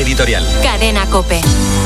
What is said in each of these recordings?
editorial. Cadena COPE.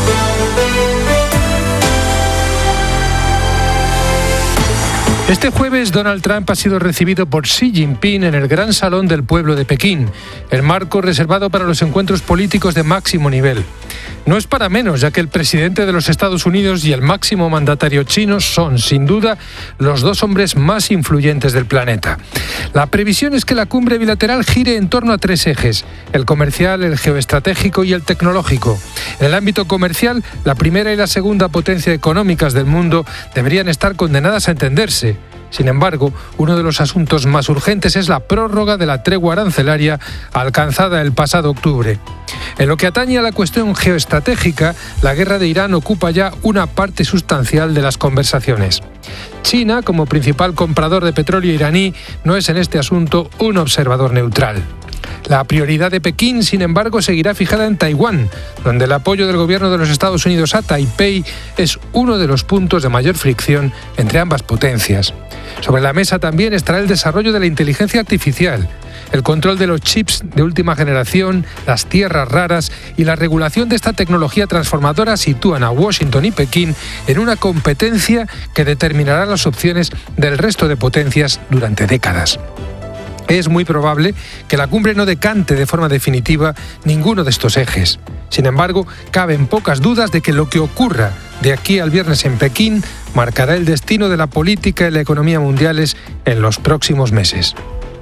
Este jueves, Donald Trump ha sido recibido por Xi Jinping en el Gran Salón del Pueblo de Pekín, el marco reservado para los encuentros políticos de máximo nivel. No es para menos, ya que el presidente de los Estados Unidos y el máximo mandatario chino son, sin duda, los dos hombres más influyentes del planeta. La previsión es que la cumbre bilateral gire en torno a tres ejes: el comercial, el geoestratégico y el tecnológico. En el ámbito comercial, la primera y la segunda potencia económicas del mundo deberían estar condenadas a entenderse. Sin embargo, uno de los asuntos más urgentes es la prórroga de la tregua arancelaria alcanzada el pasado octubre. En lo que atañe a la cuestión geoestratégica, la guerra de Irán ocupa ya una parte sustancial de las conversaciones. China, como principal comprador de petróleo iraní, no es en este asunto un observador neutral. La prioridad de Pekín, sin embargo, seguirá fijada en Taiwán, donde el apoyo del gobierno de los Estados Unidos a Taipei es uno de los puntos de mayor fricción entre ambas potencias. Sobre la mesa también estará el desarrollo de la inteligencia artificial, el control de los chips de última generación, las tierras raras y la regulación de esta tecnología transformadora sitúan a Washington y Pekín en una competencia que determinará las opciones del resto de potencias durante décadas. Es muy probable que la cumbre no decante de forma definitiva ninguno de estos ejes. Sin embargo, caben pocas dudas de que lo que ocurra de aquí al viernes en Pekín marcará el destino de la política y la economía mundiales en los próximos meses.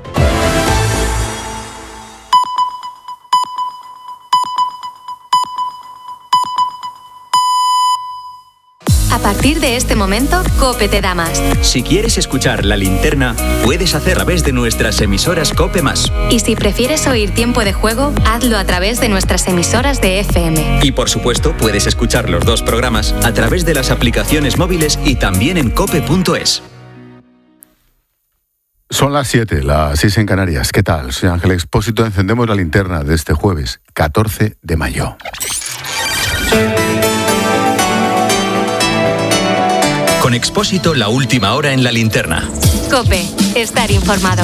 A partir de este momento, COPE te da más. Si quieres escuchar La Linterna, puedes hacerlo a través de nuestras emisoras COPE+. Y si prefieres oír Tiempo de Juego, hazlo a través de nuestras emisoras de FM. Y por supuesto, puedes escuchar los dos programas a través de las aplicaciones móviles y también en cope.es. Son las 7, las 6 en Canarias. ¿Qué tal? Soy Ángel Expósito. Encendemos la linterna de este jueves, 14 de mayo. Con Expósito, la última hora en La Linterna. COPE, estar informado.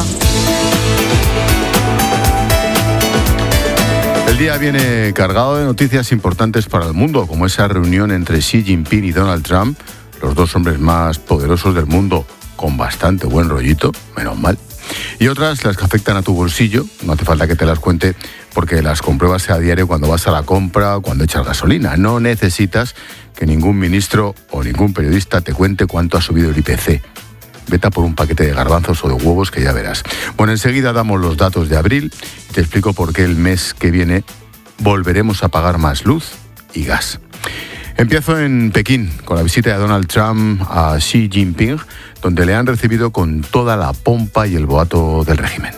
El día viene cargado de noticias importantes para el mundo, como esa reunión entre Xi Jinping y Donald Trump, los dos hombres más poderosos del mundo, con bastante buen rollito, menos mal. Y otras, las que afectan a tu bolsillo, no hace falta que te las cuente, porque las compruebas a diario cuando vas a la compra o cuando echas gasolina. No necesitas que ningún ministro o ningún periodista te cuente cuánto ha subido el IPC. Vete a por un paquete de garbanzos o de huevos que ya verás. Bueno, enseguida damos los datos de abril y te explico por qué el mes que viene volveremos a pagar más luz y gas. Empiezo en Pekín, con la visita de Donald Trump a Xi Jinping, donde le han recibido con toda la pompa y el boato del régimen.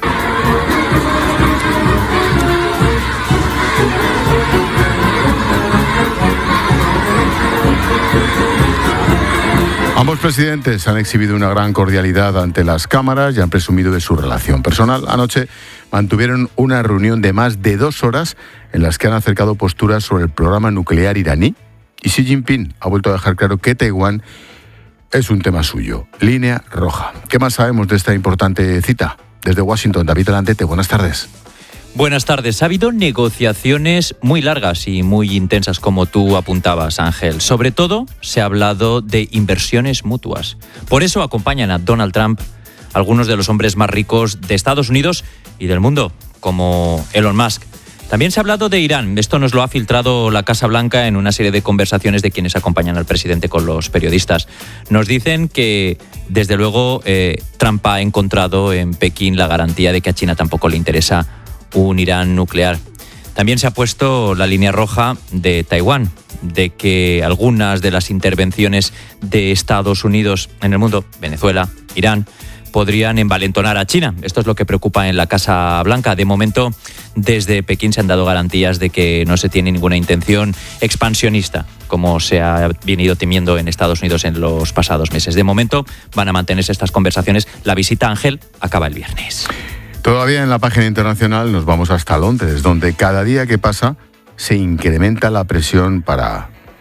Ambos presidentes han exhibido una gran cordialidad ante las cámaras y han presumido de su relación personal. Anoche mantuvieron una reunión de más de 2 horas en las que han acercado posturas sobre el programa nuclear iraní. Y Xi Jinping ha vuelto a dejar claro que Taiwán es un tema suyo, línea roja. ¿Qué más sabemos de esta importante cita? Desde Washington, David Alantete, buenas tardes. Buenas tardes. Ha habido negociaciones muy largas y muy intensas, como tú apuntabas, Ángel. Sobre todo, se ha hablado de inversiones mutuas. Por eso acompañan a Donald Trump algunos de los hombres más ricos de Estados Unidos y del mundo, como Elon Musk. También se ha hablado de Irán. Esto nos lo ha filtrado la Casa Blanca en una serie de conversaciones de quienes acompañan al presidente con los periodistas. Nos dicen que, desde luego, Trump ha encontrado en Pekín la garantía de que a China tampoco le interesa un Irán nuclear. También se ha puesto la línea roja de Taiwán, de que algunas de las intervenciones de Estados Unidos en el mundo, Venezuela, Irán, podrían envalentonar a China. Esto es lo que preocupa en la Casa Blanca. De momento, desde Pekín se han dado garantías de que no se tiene ninguna intención expansionista, como se ha venido temiendo en Estados Unidos en los pasados meses. De momento, van a mantenerse estas conversaciones. La visita, Ángel, acaba el viernes. Todavía en la página internacional nos vamos hasta Londres, donde cada día que pasa se incrementa la presión para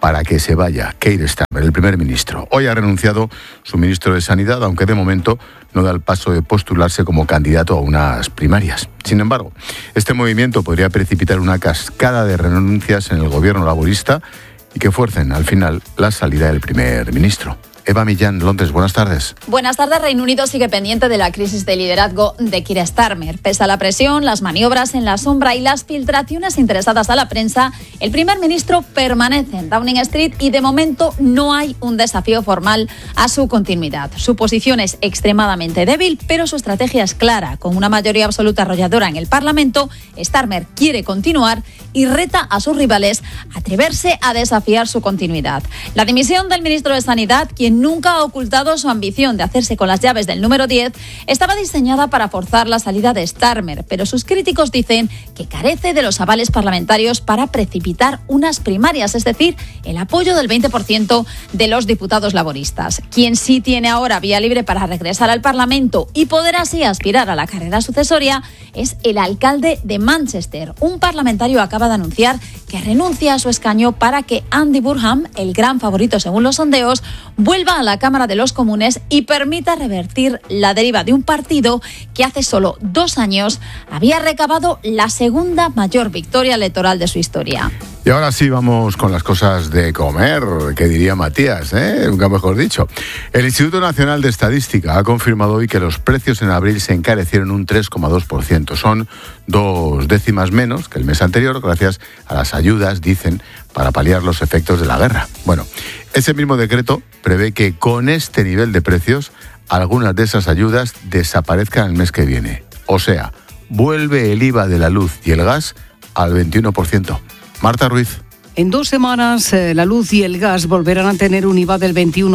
para que se vaya Keir Starmer, el primer ministro. Hoy ha renunciado su ministro de Sanidad, aunque de momento no da el paso de postularse como candidato a unas primarias. Sin embargo, este movimiento podría precipitar una cascada de renuncias en el gobierno laborista y que fuercen al final la salida del primer ministro. Eva Millán, Londres, buenas tardes. Buenas tardes. Reino Unido sigue pendiente de la crisis de liderazgo de Keir Starmer. Pese a la presión, las maniobras en la sombra y las filtraciones interesadas a la prensa, el primer ministro permanece en Downing Street y de momento no hay un desafío formal a su continuidad. Su posición es extremadamente débil, pero su estrategia es clara. Con una mayoría absoluta arrolladora en el Parlamento, Starmer quiere continuar y reta a sus rivales a atreverse a desafiar su continuidad. La dimisión del ministro de Sanidad, quien nunca ha ocultado su ambición de hacerse con las llaves del número 10, estaba diseñada para forzar la salida de Starmer, pero sus críticos dicen que carece de los avales parlamentarios para precipitar unas primarias, es decir, el apoyo del 20% de los diputados laboristas. Quien sí tiene ahora vía libre para regresar al Parlamento y poder así aspirar a la carrera sucesoria es el alcalde de Manchester. Un parlamentario acaba de anunciar que renuncia a su escaño para que Andy Burnham, el gran favorito según los sondeos, vuelva a la Cámara de los Comunes y permita revertir la deriva de un partido que hace solo 2 años había recabado la segunda mayor victoria electoral de su historia. Y ahora sí vamos con las cosas de comer, que diría Matías, nunca mejor dicho. El Instituto Nacional de Estadística ha confirmado hoy que los precios en abril se encarecieron un 3,2%. Son 2 décimas menos que el mes anterior, gracias a las ayudas, dicen, para paliar los efectos de la guerra. Bueno, ese mismo decreto prevé que con este nivel de precios, algunas de esas ayudas desaparezcan el mes que viene. O sea, vuelve el IVA de la luz y el gas al 21%. Marta Ruiz. En 2 semanas, la luz y el gas volverán a tener un IVA del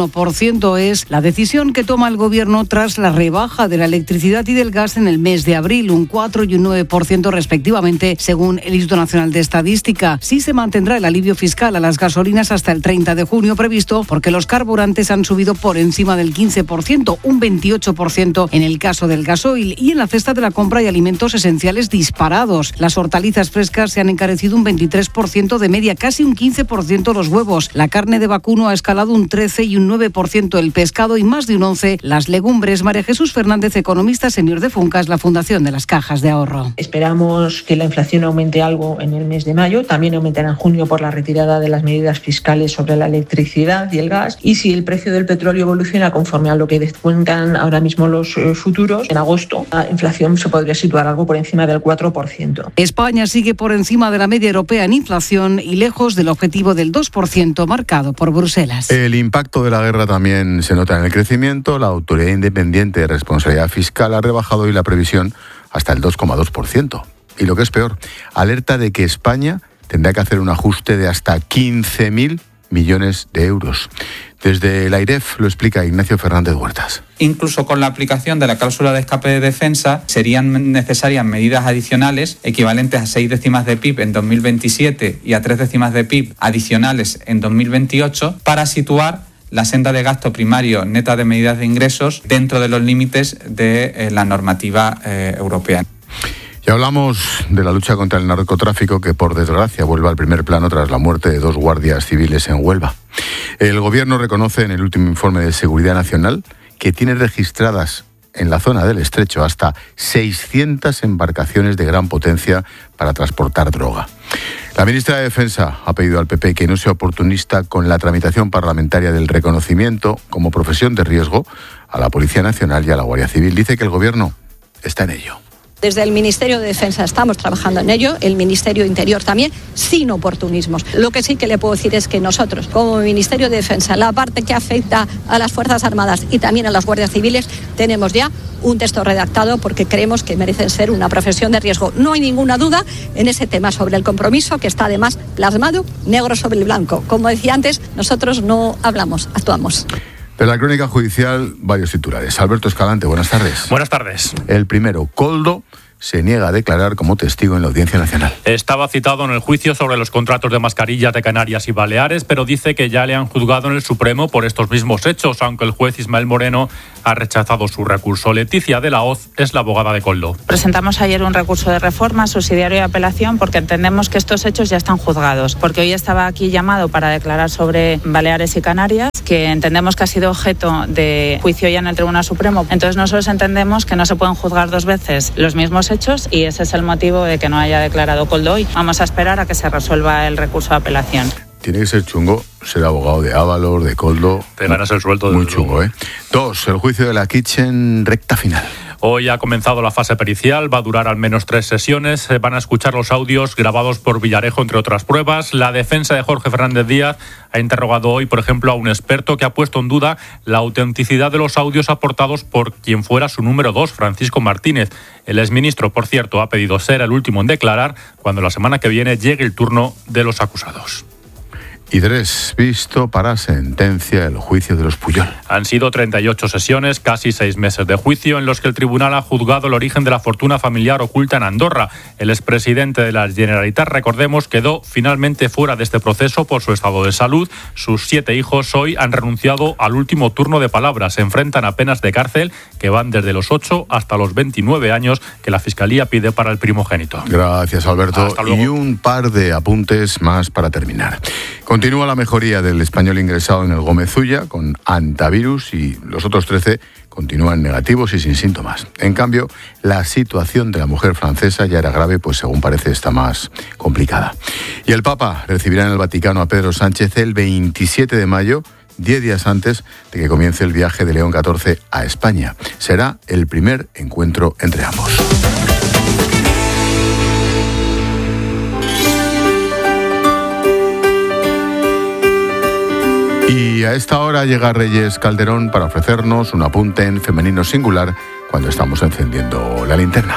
21%. Es la decisión que toma el Gobierno tras la rebaja de la electricidad y del gas en el mes de abril, un 4 y un 9% respectivamente, según el Instituto Nacional de Estadística. Sí se mantendrá el alivio fiscal a las gasolinas hasta el 30 de junio previsto, porque los carburantes han subido por encima del 15%, un 28% en el caso del gasoil, y en la cesta de la compra y alimentos esenciales disparados. Las hortalizas frescas se han encarecido un 23% de media, casi un 15% los huevos. La carne de vacuno ha escalado un 13 y un 9% el pescado y más de un 11% las legumbres. María Jesús Fernández, economista senior de Funcas, la Fundación de las Cajas de Ahorro. Esperamos que la inflación aumente algo en el mes de mayo, también aumentará en junio por la retirada de las medidas fiscales sobre la electricidad y el gas, y si el precio del petróleo evoluciona conforme a lo que descuentan ahora mismo los futuros, en agosto la inflación se podría situar algo por encima del 4%. España sigue por encima de la media europea en inflación y lejos del objetivo del 2% marcado por Bruselas. El impacto de la guerra también se nota en el crecimiento. La Autoridad Independiente de Responsabilidad Fiscal ha rebajado hoy la previsión hasta el 2,2%. Y lo que es peor, alerta de que España tendrá que hacer un ajuste de hasta 15.000 millones de euros. Desde el AIREF lo explica Ignacio Fernández Huertas. Incluso con la aplicación de la cláusula de escape de defensa serían necesarias medidas adicionales equivalentes a 6 décimas de PIB en 2027 y a 3 décimas de PIB adicionales en 2028 para situar la senda de gasto primario neta de medidas de ingresos dentro de los límites de la normativa europea. Y hablamos de la lucha contra el narcotráfico, que por desgracia vuelve al primer plano tras la muerte de 2 guardias civiles en Huelva. El Gobierno reconoce en el último informe de Seguridad Nacional que tiene registradas en la zona del Estrecho hasta 600 embarcaciones de gran potencia para transportar droga. La ministra de Defensa ha pedido al PP que no sea oportunista con la tramitación parlamentaria del reconocimiento como profesión de riesgo a la Policía Nacional y a la Guardia Civil. Dice que el Gobierno está en ello. Desde el Ministerio de Defensa estamos trabajando en ello, el Ministerio de Interior también, sin oportunismos. Lo que sí que le puedo decir es que nosotros, como Ministerio de Defensa, la parte que afecta a las Fuerzas Armadas y también a las Guardias Civiles, tenemos ya un texto redactado porque creemos que merecen ser una profesión de riesgo. No hay ninguna duda en ese tema sobre el compromiso, que está además plasmado negro sobre el blanco. Como decía antes, nosotros no hablamos, actuamos. De la crónica judicial, varios titulares. Alberto Escalante, buenas tardes. Buenas tardes. El primero, Koldo se niega a declarar como testigo en la Audiencia Nacional. Estaba citado en el juicio sobre los contratos de mascarillas de Canarias y Baleares, pero dice que ya le han juzgado en el Supremo por estos mismos hechos, aunque el juez Ismael Moreno ha rechazado su recurso. Leticia de la Hoz es la abogada de Koldo. Presentamos ayer un recurso de reforma, subsidiario y apelación porque entendemos que estos hechos ya están juzgados. Porque hoy estaba aquí llamado para declarar sobre Baleares y Canarias, que entendemos que ha sido objeto de juicio ya en el Tribunal Supremo. Entonces nosotros entendemos que no se pueden juzgar dos veces los mismos hechos y ese es el motivo de que no haya declarado Koldo hoy. Vamos a esperar a que se resuelva el recurso de apelación. Tiene que ser chungo ser abogado de Ávalos, de Koldo. Te ganas el sueldo. Muy chungo, ¿eh? 2. El juicio de la Kitchen, recta final. Hoy ha comenzado la fase pericial, va a durar al menos 3 sesiones. Van a escuchar los audios grabados por Villarejo, entre otras pruebas. La defensa de Jorge Fernández Díaz ha interrogado hoy, por ejemplo, a un experto que ha puesto en duda la autenticidad de los audios aportados por quien fuera su número 2, Francisco Martínez. El exministro, por cierto, ha pedido ser el último en declarar cuando la semana que viene llegue el turno de los acusados. Y 3, visto para sentencia el juicio de los Puyol. Han sido 38 sesiones, casi 6 meses de juicio, en los que el tribunal ha juzgado el origen de la fortuna familiar oculta en Andorra. El expresidente de la Generalitat, recordemos, quedó finalmente fuera de este proceso por su estado de salud. Sus 7 hijos hoy han renunciado al último turno de palabra. Se enfrentan a penas de cárcel que van desde los 8 hasta los 29 años que la Fiscalía pide para el primogénito. Gracias, Alberto. Hasta luego. Y un par de apuntes más para terminar. Continúa la mejoría del español ingresado en el Gómez Ulla con antivirus y los otros 13 continúan negativos y sin síntomas. En cambio, la situación de la mujer francesa ya era grave, pues según parece está más complicada. Y el Papa recibirá en el Vaticano a Pedro Sánchez el 27 de mayo, 10 días antes de que comience el viaje de León XIV a España. Será el primer encuentro entre ambos. Y a esta hora llega Reyes Calderón para ofrecernos un apunte en femenino singular cuando estamos encendiendo la linterna.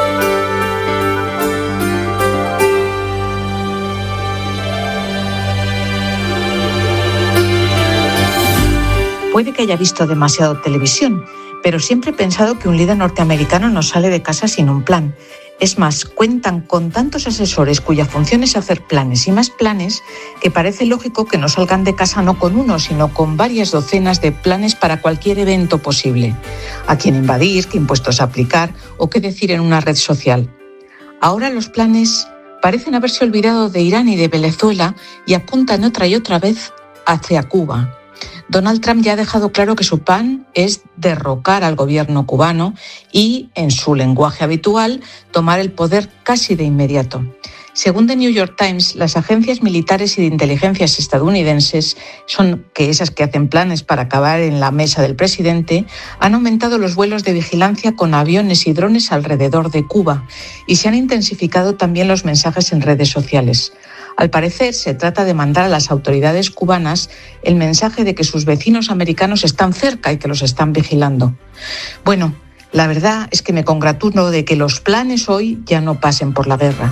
Puede que haya visto demasiado televisión, pero siempre he pensado que un líder norteamericano no sale de casa sin un plan. Es más, cuentan con tantos asesores cuya función es hacer planes y más planes que parece lógico que no salgan de casa no con uno, sino con varias docenas de planes para cualquier evento posible. A quién invadir, qué impuestos aplicar o qué decir en una red social. Ahora los planes parecen haberse olvidado de Irán y de Venezuela y apuntan otra y otra vez hacia Cuba. Donald Trump ya ha dejado claro que su plan es derrocar al gobierno cubano y, en su lenguaje habitual, tomar el poder casi de inmediato. Según The New York Times, las agencias militares y de inteligencias estadounidenses, que esas que hacen planes para acabar en la mesa del presidente, han aumentado los vuelos de vigilancia con aviones y drones alrededor de Cuba y se han intensificado también los mensajes en redes sociales. Al parecer, se trata de mandar a las autoridades cubanas el mensaje de que sus vecinos americanos están cerca y que los están vigilando. Bueno, la verdad es que me congratulo de que los planes hoy ya no pasen por la guerra.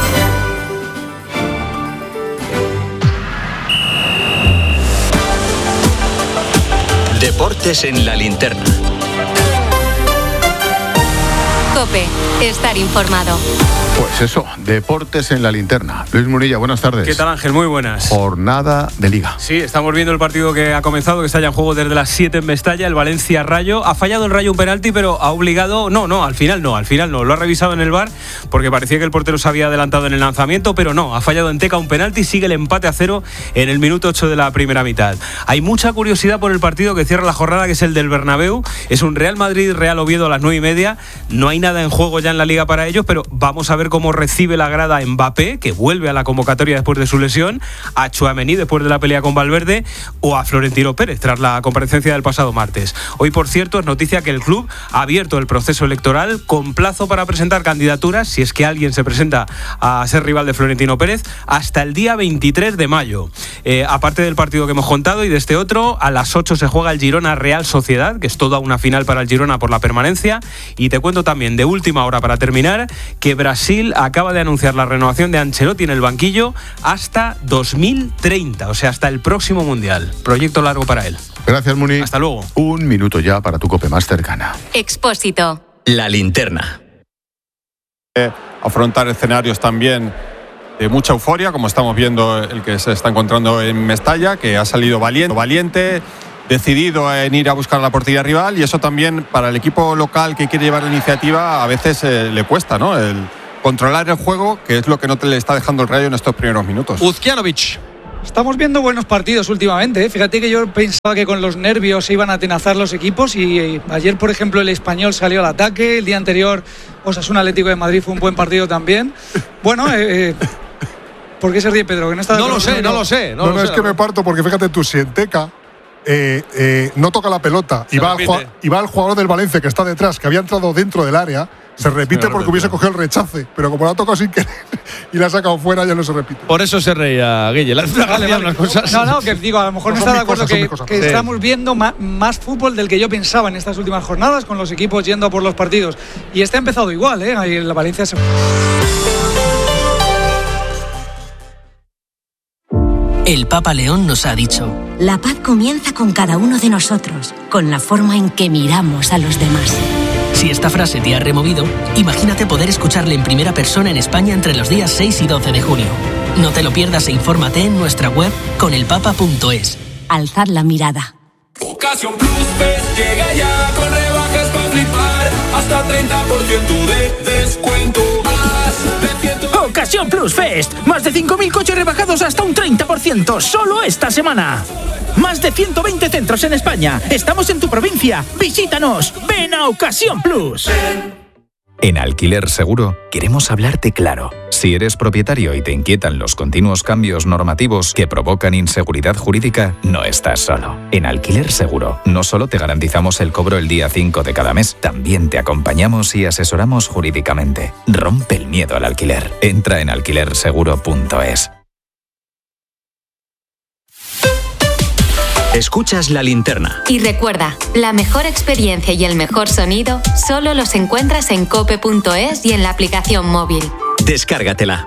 Deportes en la linterna. COPE, estar informado. Pues eso, deportes en la linterna. Luis Munilla, buenas tardes. ¿Qué tal, Ángel? Muy buenas. Jornada de Liga. Sí, estamos viendo el partido que ha comenzado, que está ya en juego desde las 7 en Mestalla, el Valencia-Rayo. Ha fallado el Rayo un penalti, pero ha obligado... Al final no. Lo ha revisado en el VAR, porque parecía que el portero se había adelantado en el lanzamiento, pero no. Ha fallado en Teca un penalti, sigue el empate a 0 en el minuto 8 de la primera mitad. Hay mucha curiosidad por el partido que cierra la jornada, que es el del Bernabéu. Es un Real Madrid-Real Oviedo a las 9:30. No hay nada en juego ya en la Liga para ellos, pero vamos a ver cómo recibe la grada a Mbappé, que vuelve a la convocatoria después de su lesión, a Tchouaméni después de la pelea con Valverde o a Florentino Pérez tras la comparecencia del pasado martes. Hoy, por cierto, es noticia que el club ha abierto el proceso electoral con plazo para presentar candidaturas, si es que alguien se presenta a ser rival de Florentino Pérez, hasta el día 23 de mayo. Aparte del partido que hemos contado y de este otro, a las 8 se juega el Girona Real Sociedad, que es toda una final para el Girona por la permanencia. Y te cuento también, de última hora para terminar, que Brasil acaba de anunciar la renovación de Ancelotti en el banquillo hasta 2030, o sea, hasta el próximo Mundial. Proyecto largo para él. Gracias, Muni. Hasta luego. Un minuto ya para tu COPE más cercana. Expósito. La linterna. Afrontar escenarios también de mucha euforia, como estamos viendo el que se está encontrando en Mestalla, que ha salido valiente, decidido en ir a buscar la portería rival, y eso también para el equipo local que quiere llevar la iniciativa a veces le cuesta, ¿no? El controlar el juego, que es lo que no te le está dejando el Rayo en estos primeros minutos. Uzkianovic. Estamos viendo buenos partidos últimamente, ¿eh? Fíjate que yo pensaba que con los nervios se iban a atenazar los equipos y ayer, por ejemplo, el Español salió al ataque, el día anterior Osasuna Atlético de Madrid fue un buen partido también. Bueno, ¿por qué se ríe Pedro? Que no está no lo sé. No, es que me parto porque fíjate tú, si en Teca no toca la pelota y va el jugador del Valencia que está detrás, que había entrado dentro del área, se repite porque hubiese cogido el rechace, pero como la ha tocado sin querer y la ha sacado fuera, ya no se repite. Por eso se reía Guille. Vale. Cosas. No, que digo, a lo mejor no está de acuerdo que estamos viendo más fútbol del que yo pensaba en estas últimas jornadas, con los equipos yendo a por los partidos. Y ha empezado igual, ¿eh? Ahí la Valencia se... El Papa León nos ha dicho: la paz comienza con cada uno de nosotros, con la forma en que miramos a los demás. Si esta frase te ha removido, imagínate poder escucharle en primera persona en España entre los días 6 y 12 de junio. No te lo pierdas e infórmate en nuestra web conelpapa.es. Alzad la mirada. Ocasión Plus Fest llega ya con rebajas para flipar, hasta 30% de descuento. Ocasión Plus Fest, más de 5.000 coches rebajados hasta un 30%, solo esta semana. Más de 120 centros en España. Estamos en tu provincia. Visítanos. Ven a Ocasión Plus. En Alquiler Seguro queremos hablarte claro. Si eres propietario y te inquietan los continuos cambios normativos que provocan inseguridad jurídica, no estás solo. En Alquiler Seguro no solo te garantizamos el cobro el día 5 de cada mes, también te acompañamos y asesoramos jurídicamente. Rompe el miedo al alquiler. Entra en alquilerseguro.es. Escuchas La Linterna. Y recuerda, la mejor experiencia y el mejor sonido solo los encuentras en cope.es y en la aplicación móvil. Descárgatela.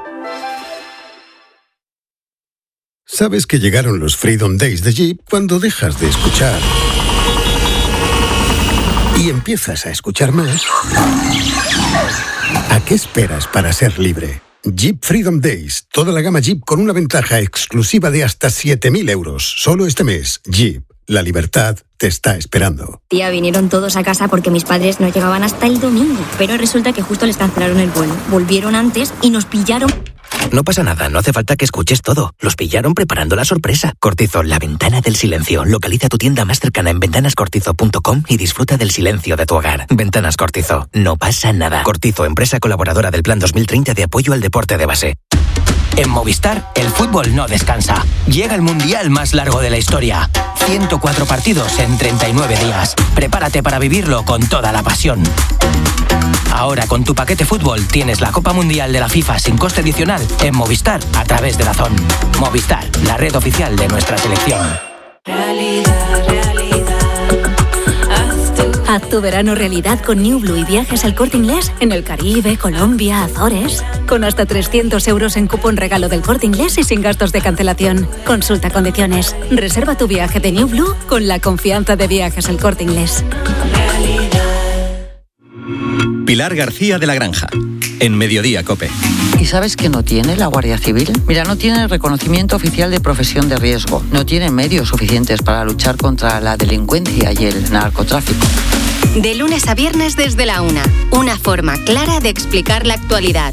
Sabes que llegaron los Freedom Days de Jeep cuando dejas de escuchar y empiezas a escuchar más. ¿A qué esperas para ser libre? Jeep Freedom Days. Toda la gama Jeep con una ventaja exclusiva de hasta 7.000 euros. Solo este mes. Jeep. La libertad te está esperando. Tía, vinieron todos a casa porque mis padres no llegaban hasta el domingo. Pero resulta que justo les cancelaron el vuelo. Volvieron antes y nos pillaron... No pasa nada, no hace falta que escuches todo. Los pillaron preparando la sorpresa. Cortizo, la ventana del silencio. Localiza tu tienda más cercana en ventanascortizo.com y disfruta del silencio de tu hogar. Ventanas Cortizo, no pasa nada. Cortizo, empresa colaboradora del Plan 2030 de apoyo al deporte de base. En Movistar, el fútbol no descansa. Llega el mundial más largo de la historia. 104 partidos en 39 días. Prepárate para vivirlo con toda la pasión. Ahora con tu paquete fútbol tienes la Copa Mundial de la FIFA sin coste adicional en Movistar a través de DAZN. Movistar, la red oficial de nuestra selección. Haz tu verano realidad con New Blue y viajes al Corte Inglés en el Caribe, Colombia, Azores. Con hasta 300 euros en cupón regalo del Corte Inglés y sin gastos de cancelación. Consulta condiciones. Reserva tu viaje de New Blue con la confianza de Viajes al Corte Inglés. Pilar García de la Granja, en Mediodía COPE. ¿Y sabes qué no tiene la Guardia Civil? Mira, no tiene el reconocimiento oficial de profesión de riesgo. No tiene medios suficientes para luchar contra la delincuencia y el narcotráfico. De lunes a viernes desde la 1. Una forma clara de explicar la actualidad.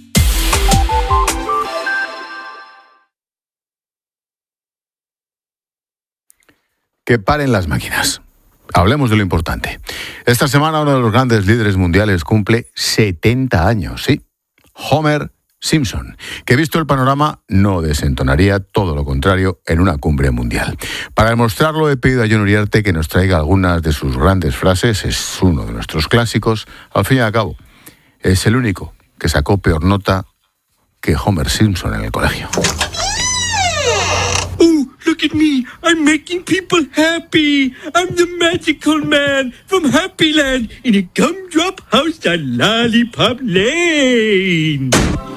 Que paren las máquinas. Hablemos de lo importante. Esta semana uno de los grandes líderes mundiales cumple 70 años, ¿sí? Homer Simpson, que visto el panorama no desentonaría, todo lo contrario, en una cumbre mundial. Para demostrarlo he pedido a Jon Uriarte que nos traiga algunas de sus grandes frases. Es uno de nuestros clásicos. Al fin y al cabo, es el único que sacó peor nota que Homer Simpson en el colegio. Look at me, I'm making people happy. I'm the magical man from Happy Land in a gumdrop house on Lollipop Lane.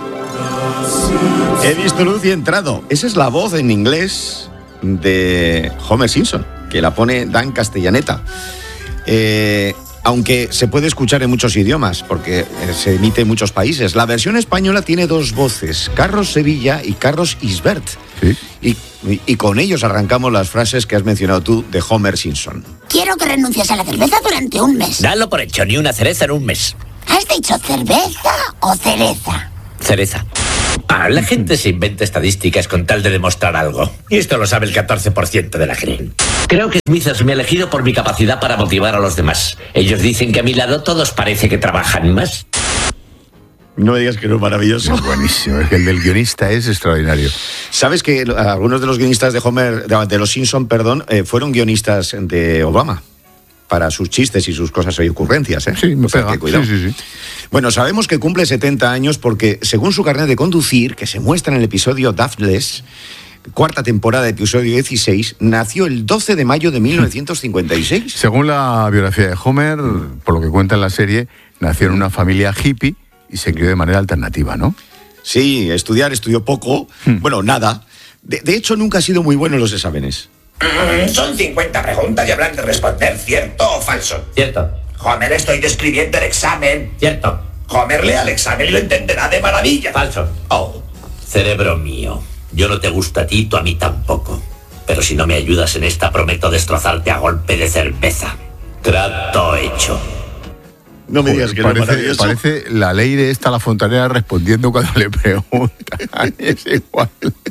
He visto luz y he entrado. Esa es la voz en inglés de Homer Simpson, que la pone Dan Castellaneta. aunque se puede escuchar en muchos idiomas, porque se emite en muchos países. La versión española tiene dos voces, Carlos Sevilla y Carlos Isbert. Sí. Y con ellos arrancamos las frases que has mencionado tú de Homer Simpson. Quiero que renuncies a la cerveza durante un mes. Dalo por hecho, ni una cereza en un mes. ¿Has dicho cerveza o cereza? Cereza. La gente se inventa estadísticas con tal de demostrar algo. Y esto lo sabe el 14% de la gente. Creo que Smithers me ha elegido por mi capacidad para motivar a los demás. Ellos dicen que a mi lado todos parece que trabajan más. No me digas que no es maravilloso. Es buenísimo, es que el del guionista es extraordinario. ¿Sabes que algunos de los guionistas de Homer, de los Simpson, fueron guionistas de Obama? Para sus chistes y sus cosas y ocurrencias, ¿eh? Sí, me pega. Cuidado. Sí. Bueno, sabemos que cumple 70 años porque, según su carnet de conducir, que se muestra en el episodio Daphnes, cuarta temporada, episodio 16, nació el 12 de mayo de 1956. Según la biografía de Homer, por lo que cuenta en la serie, nació en una familia hippie y se crió de manera alternativa, ¿no? Sí, estudió poco, bueno, nada. De hecho, nunca ha sido muy bueno en los exámenes. Son 50 preguntas y habrán de responder cierto o falso. Cierto. Homer, estoy describiendo el examen. Cierto. Homer, lea el examen y lo entenderá de maravilla. Falso. Oh, cerebro mío. Yo no te gusto a ti, tú a mí tampoco. Pero si no me ayudas en esta, prometo destrozarte a golpe de cerveza. Trato hecho. No me digas que no es maravilloso. Parece la ley de la Fontanera respondiendo cuando le preguntan. Es igual.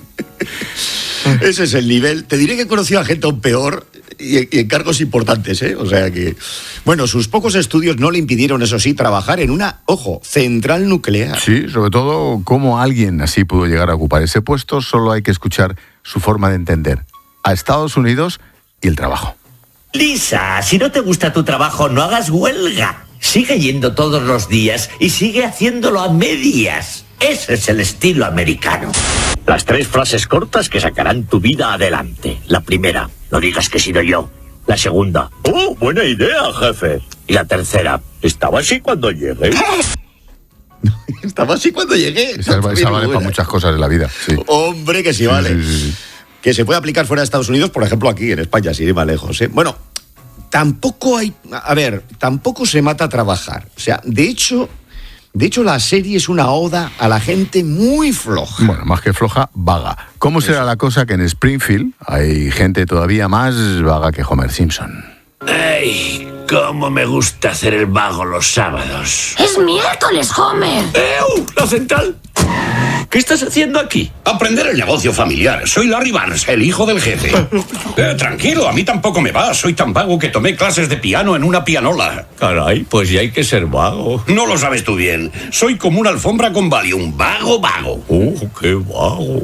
Ese es el nivel. Te diré que he conocido a gente aún peor y en cargos importantes, ¿eh? O sea que... Bueno, sus pocos estudios no le impidieron, eso sí, trabajar en una, central nuclear. Sí, sobre todo cómo alguien así pudo llegar a ocupar ese puesto, solo hay que escuchar su forma de entender a Estados Unidos y el trabajo. Lisa, si no te gusta tu trabajo, no hagas huelga. Sigue yendo todos los días y sigue haciéndolo a medias. Ese es el estilo americano. Las 3 frases cortas que sacarán tu vida adelante. La primera, no digas que he sido yo. La segunda, buena idea, jefe. Y la tercera, estaba así cuando llegué. Estaba así cuando llegué. Esa vale para muchas cosas de la vida. Sí. Hombre, que sí vale. Sí. Que se puede aplicar fuera de Estados Unidos, por ejemplo, aquí en España, sin ir más lejos, ¿eh? Bueno, tampoco se mata a trabajar. O sea, de hecho, la serie es una oda a la gente muy floja. Bueno, más que floja, vaga. ¿Cómo será la cosa que en Springfield hay gente todavía más vaga que Homer Simpson? ¡Ay! ¡Cómo me gusta hacer el vago los sábados! ¡Es miércoles, Homer! ¡La central! ¿Qué estás haciendo aquí? Aprender el negocio familiar. Soy Larry Barnes, el hijo del jefe. Tranquilo, a mí tampoco me va. Soy tan vago que tomé clases de piano en una pianola. Caray, pues ya hay que ser vago. No lo sabes tú bien. Soy como una alfombra con Valium. Vago. ¡Qué vago!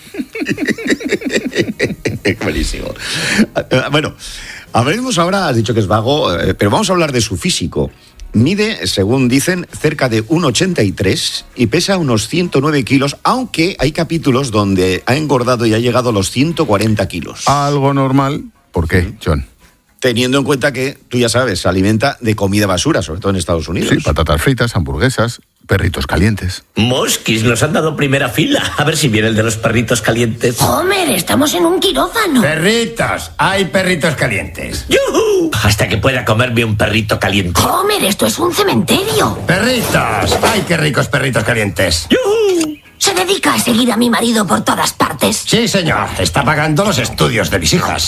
Buenísimo. Bueno, hablaremos ahora, has dicho que es vago, pero vamos a hablar de su físico. Mide, según dicen, cerca de 1,83 y pesa unos 109 kilos, aunque hay capítulos donde ha engordado y ha llegado a los 140 kilos. Algo normal. ¿Por qué, John? Teniendo en cuenta que, tú ya sabes, se alimenta de comida basura, sobre todo en Estados Unidos. Sí, patatas fritas, hamburguesas, perritos calientes. Mosquis, nos han dado primera fila. A ver si viene el de los perritos calientes. Homer, estamos en un quirófano. Perritos, hay perritos calientes. ¡Yujú! Hasta que pueda comerme un perrito caliente. Homer, esto es un cementerio. Perritos, ay, qué ricos perritos calientes. ¡Yujú! ¿Se dedica a seguir a mi marido por todas partes? Sí, señor, está pagando los estudios de mis hijas.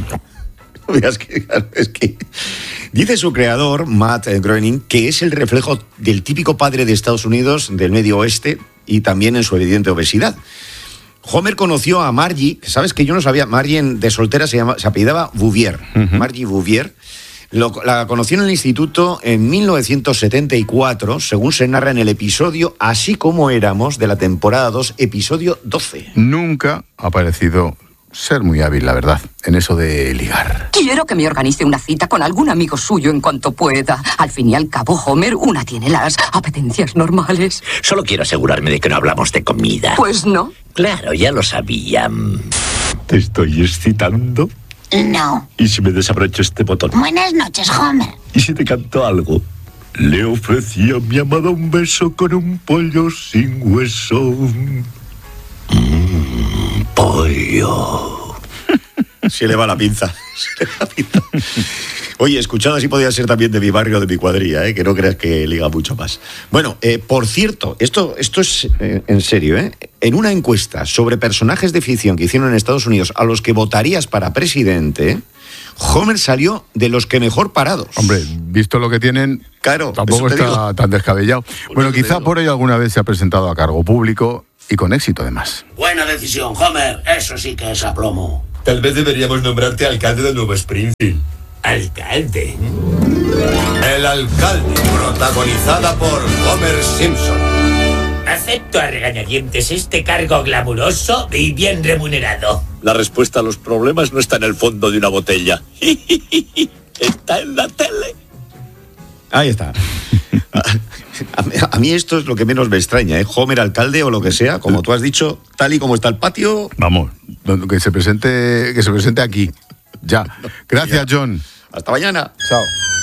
Es que dice su creador, Matt Groening, que es el reflejo del típico padre de Estados Unidos, del Medio Oeste, y también en su evidente obesidad. Homer conoció a Margie, que sabes que yo no sabía, Margie de soltera se apellidaba Bouvier, Margie Bouvier. La conoció en el instituto en 1974, según se narra en el episodio Así como éramos, de la temporada 2, episodio 12. Nunca ha parecido ser muy hábil, la verdad, en eso de ligar. Quiero que me organice una cita con algún amigo suyo en cuanto pueda. Al fin y al cabo, Homer, una tiene las apetencias normales. Solo quiero asegurarme de que no hablamos de comida. Pues no. Claro, ya lo sabía. ¿Te estoy excitando? No. ¿Y si me desabrocho este botón? Buenas noches, Homer. ¿Y si te canto algo? Le ofrecí a mi amada un beso con un pollo sin hueso. Pollo. Se le va la pinza. Oye, escuchado así podía ser también de mi barrio, de mi cuadrilla, que no creas que liga mucho más. Bueno, por cierto, esto es en serio, en una encuesta sobre personajes de ficción que hicieron en Estados Unidos a los que votarías para presidente, Homer salió de los que mejor parados. Hombre, visto lo que tienen, claro, tampoco está tan descabellado. Bueno, quizá por ello alguna vez se ha presentado a cargo público y con éxito además. Buena decisión, Homer. Eso sí que es aplomo. Tal vez deberíamos nombrarte alcalde de Nuevo Springfield. ¿Alcalde? El alcalde, protagonizada por Homer Simpson. Acepto a regañadientes este cargo glamuroso y bien remunerado. La respuesta a los problemas no está en el fondo de una botella. Está en la tele. Ahí está. A mí esto es lo que menos me extraña, Homer alcalde o lo que sea, como tú has dicho, tal y como está el patio. Vamos, que se presente aquí. Ya. Gracias, John. Hasta mañana. Chao.